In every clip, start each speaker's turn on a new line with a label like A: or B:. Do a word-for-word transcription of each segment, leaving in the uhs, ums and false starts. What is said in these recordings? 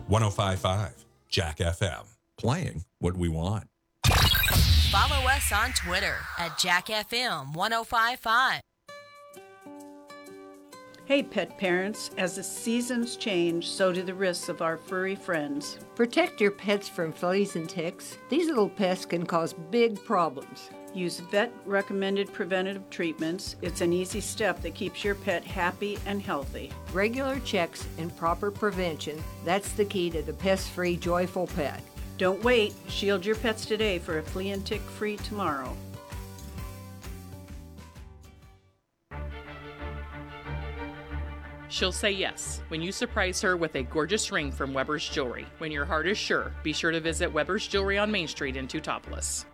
A: one oh five point five Jack F M.
B: Playing what we want.
C: Follow us on Twitter at Jack F M one oh five point five.
D: Hey pet parents, as the seasons change, so do the risks of our furry friends.
E: Protect your pets from fleas and ticks. These little pests can cause big problems.
D: Use vet-recommended preventative treatments. It's an easy step that keeps your pet happy and healthy.
E: Regular checks and proper prevention, that's the key to the pest-free, joyful pet.
D: Don't wait. Shield your pets today for a flea and tick-free tomorrow.
F: She'll say yes when you surprise her with a gorgeous ring from Weber's Jewelry. When your heart is sure, be sure to visit Weber's Jewelry on Main Street in Teutopolis.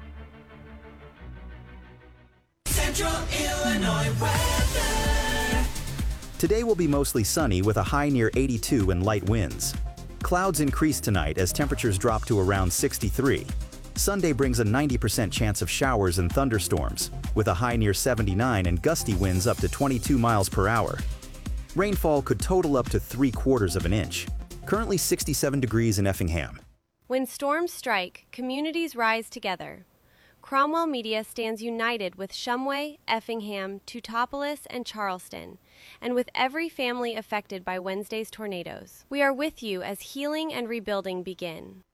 G: Central Illinois weather.
H: Today will be mostly sunny with a high near eighty-two and light winds. Clouds increase tonight as temperatures drop to around sixty-three. Sunday brings a ninety percent chance of showers and thunderstorms, with a high near seventy-nine and gusty winds up to twenty-two miles per hour. Rainfall could total up to three quarters of an inch. Currently sixty-seven degrees in Effingham.
I: When storms strike, communities rise together. Cromwell Media stands united with Shumway, Effingham, Teutopolis, and Charleston, and with every family affected by Wednesday's tornadoes. We are with you as healing and rebuilding begin.